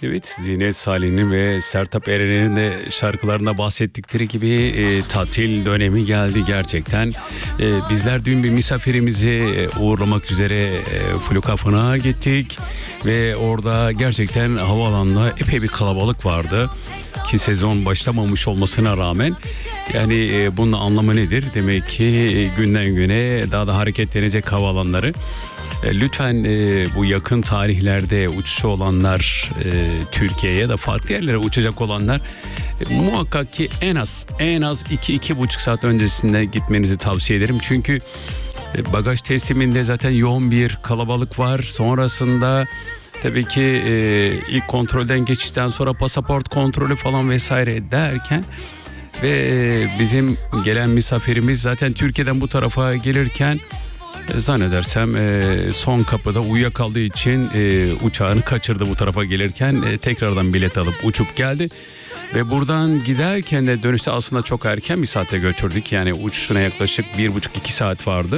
Evet, Zinet Salih'in ve Sertab Erener'in de şarkılarında bahsettikleri gibi tatil dönemi geldi gerçekten. Bizler dün bir misafirimizi uğurlamak üzere Flughafen'a gittik ve orada gerçekten havaalanında epey bir kalabalık vardı. Ki sezon başlamamış olmasına rağmen yani bunun anlamı nedir? Demek ki günden güne daha da hareketlenecek havaalanları. Lütfen bu yakın tarihlerde uçuşu olanlar, Türkiye'ye ya da farklı yerlere uçacak olanlar muhakkak ki en az 2-2,5 saat öncesinde gitmenizi tavsiye ederim. Çünkü bagaj tesliminde zaten yoğun bir kalabalık var. Sonrasında tabii ki ilk kontrolden geçişten sonra pasaport kontrolü falan vesaire derken ve bizim gelen misafirimiz zaten Türkiye'den bu tarafa gelirken zannedersem son kapıda uyuyakaldığı için uçağını kaçırdı bu tarafa gelirken, tekrardan bilet alıp uçup geldi. Ve buradan giderken de dönüşte aslında çok erken bir saate götürdük. Yani uçuşuna yaklaşık 1,5-2 saat vardı.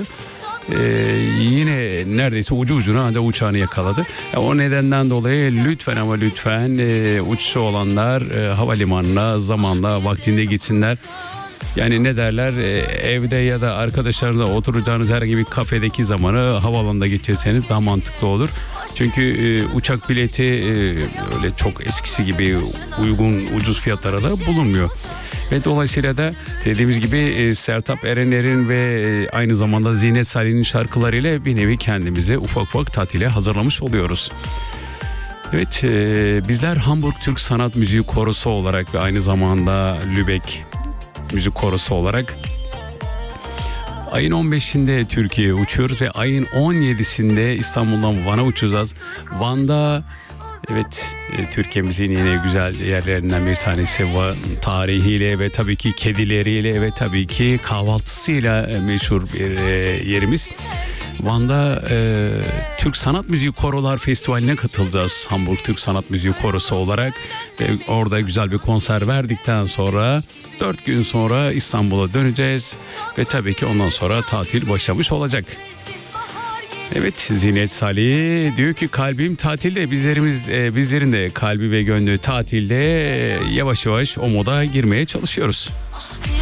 Yine neredeyse ucu ucuna ancak uçağını yakaladı. O nedenden dolayı lütfen ama lütfen uçuşu olanlar havalimanına zamanla vaktinde gitsinler. Yani ne derler, evde ya da arkadaşlarınızla oturacağınız herhangi bir kafedeki zamanı havaalanında geçirseniz daha mantıklı olur. Çünkü uçak bileti öyle çok eskisi gibi uygun ucuz fiyatlara da bulunmuyor. Ve dolayısıyla da dediğimiz gibi Sertab Erener'in ve aynı zamanda Zinet Salih'in şarkılarıyla bir nevi kendimizi ufak ufak tatile hazırlamış oluyoruz. Evet, bizler Hamburg Türk Sanat Müziği Korosu olarak ve aynı zamanda Lübeck Müzik Korosu olarak ayın 15'inde Türkiye'ye uçuyoruz ve ayın 17'sinde İstanbul'dan Van'a uçacağız. Van'da evet, Türkiye'mizin yine güzel yerlerinden bir tanesi, Van tarihiyle ve tabii ki kedileriyle ve tabii ki kahvaltısıyla meşhur bir yerimiz. Van'da Türk Sanat Müziği Korolar Festivali'ne katılacağız. Hamburg Türk Sanat Müziği Korosu olarak. Ve orada güzel bir konser verdikten sonra 4 gün sonra İstanbul'a döneceğiz. Ve tabii ki ondan sonra tatil başlamış olacak. Evet, Zinet Salih diyor ki kalbim tatilde, bizlerin de kalbi ve gönlü tatilde, yavaş yavaş o moda girmeye çalışıyoruz.